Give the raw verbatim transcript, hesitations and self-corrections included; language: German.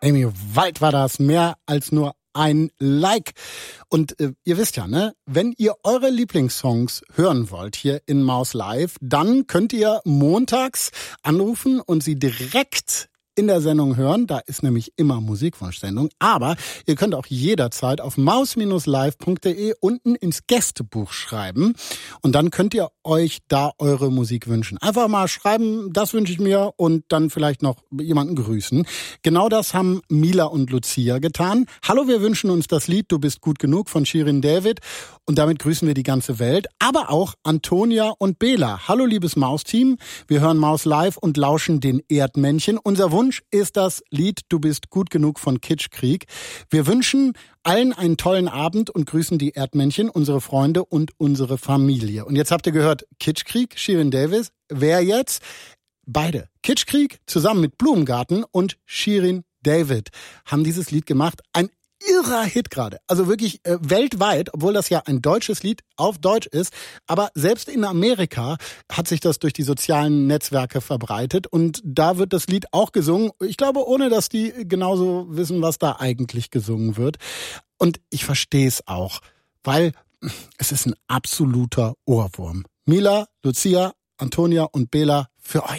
Amy Wild war das, mehr als nur ein Like. Und äh, ihr wisst ja, ne, wenn ihr eure Lieblingssongs hören wollt hier in Maus Live, dann könnt ihr montags anrufen und sie direkt in der Sendung hören. Da ist nämlich immer Musikwunschsendung. Aber ihr könnt auch jederzeit auf maus live punkt de unten ins Gästebuch schreiben. Und dann könnt ihr euch da eure Musik wünschen. Einfach mal schreiben, das wünsche ich mir, und dann vielleicht noch jemanden grüßen. Genau das haben Mila und Lucia getan. Hallo, wir wünschen uns das Lied Du bist gut genug von Shirin David. Und damit grüßen wir die ganze Welt. Aber auch Antonia und Bela. Hallo, liebes Maus-Team. Wir hören Maus Live und lauschen den Erdmännchen. Unser Wunsch ist das Lied Du bist gut genug von Kitschkrieg. Wir wünschen allen einen tollen Abend und grüßen die Erdmännchen, unsere Freunde und unsere Familie. Und jetzt habt ihr gehört, Kitschkrieg, Shirin David. Wer jetzt? Beide. Kitschkrieg zusammen mit Blumengarten und Shirin David haben dieses Lied gemacht. Ein irrer Hit gerade. Also wirklich äh, weltweit, obwohl das ja ein deutsches Lied auf Deutsch ist. Aber selbst in Amerika hat sich das durch die sozialen Netzwerke verbreitet. Und da wird das Lied auch gesungen. Ich glaube, ohne dass die genauso wissen, was da eigentlich gesungen wird. Und ich verstehe es auch, weil es ist ein absoluter Ohrwurm. Mila, Lucia, Antonia und Bela, für euch.